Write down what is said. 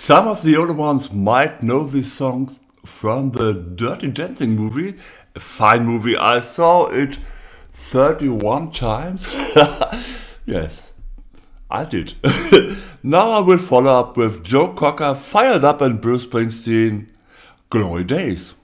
Some of the older ones might know these songs from the Dirty Dancing movie, a fine movie. I saw it 31 times. Yes, I did. Now I will follow up with Joe Cocker, Fired Up, and Bruce Springsteen, Glory Days.